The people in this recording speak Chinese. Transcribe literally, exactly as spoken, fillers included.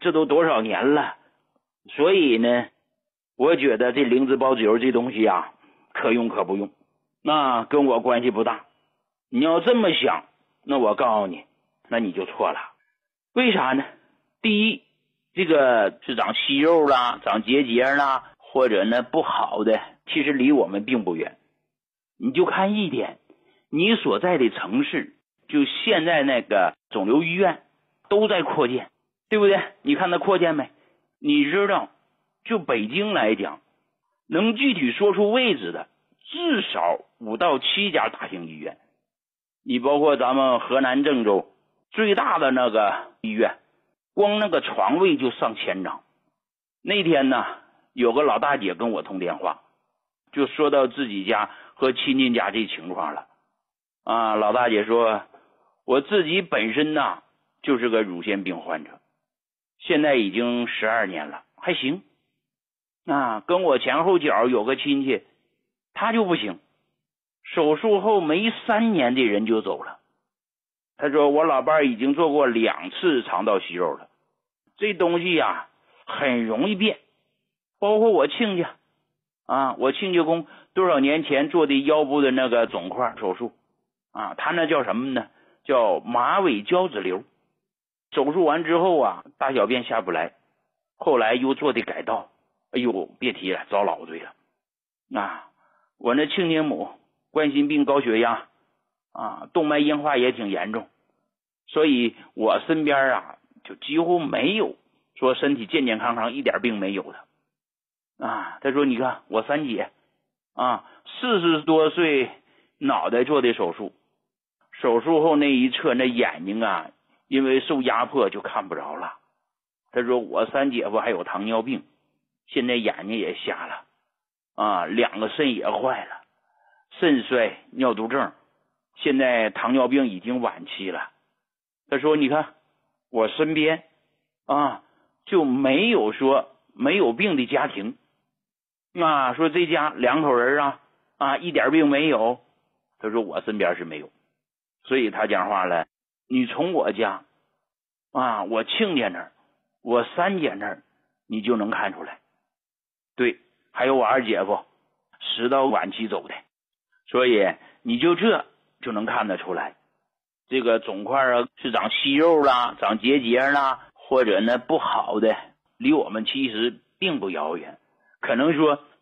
这都多少年了。所以呢，我觉得这灵芝孢子油这东西啊，可用可不用，那跟我关系不大。你要这么想，那我告诉你，那你就错了。为啥呢？第一，这个是长息肉啦，长结节啦，或者呢不好的，其实离我们并不远。你就看一点，你所在的城市，就现在那个肿瘤医院都在扩建，对不对？你看它扩建没？你知道，就北京来讲，能具体说出位置的至少五到七家大型医院。你包括咱们河南郑州最大的那个医院，光那个床位就上千张。那天呢，有个老大姐跟我通电话，就说到自己家和亲戚家这情况了。啊，老大姐说，我自己本身呢就是个乳腺病患者，现在已经十二年了，还行。啊，跟我前后脚有个亲戚，他就不行，手术后没三年这人就走了。他说我老伴已经做过两次肠道息肉了，这东西呀、啊、很容易变。包括我亲家啊，我亲家公多少年前做的腰部的那个肿块手术啊，他那叫什么呢？叫马尾胶质瘤。手术完之后啊，大小便下不来，后来又做的改道，哎呦别提了，遭老罪了。啊，我那亲家母冠心病、高血压啊，动脉硬化也挺严重，所以我身边啊就几乎没有说身体健健康康一点病没有的啊。他说你看我三姐啊，四十多岁脑袋做的手术，手术后那一侧那眼睛啊因为受压迫就看不着了。他说我三姐夫还有糖尿病，现在眼睛也瞎了啊，两个肾也坏了，肾衰、尿毒症，现在糖尿病已经晚期了。他说你看我身边啊就没有说没有病的家庭啊，说这家两口人啊啊一点病没有。他说我身边是没有。所以他讲话了，你从我家啊我亲家那儿，我三姐那儿你就能看出来。对，还有我二姐夫食道晚期走的，所以你就这就能看得出来，这个肿块啊是长息肉啦，长结节啦，或者呢不好的，离我们其实并不遥远。可能说